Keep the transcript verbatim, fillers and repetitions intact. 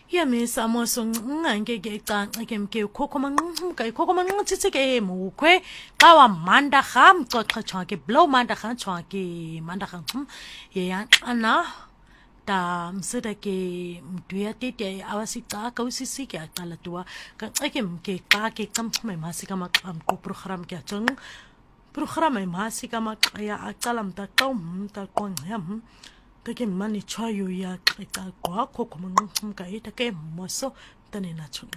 Ya misa moso ngange ke canca ke mke khokho manqumka ikhokho manqithithe ke mukhwe xa wamanda kham xoxa chwake blow manda kham chwake manda kham ye yanxana ta msida ke mduya tete awasicaka usisi ke aqala tuwa kanceke mke xa ke xamxume masika maqam qo program ke atong program ay masika maqaya aqala mtaqa umta qonqyam take mani chayo ya xa qwa khokho manqumka ita ke moso tane na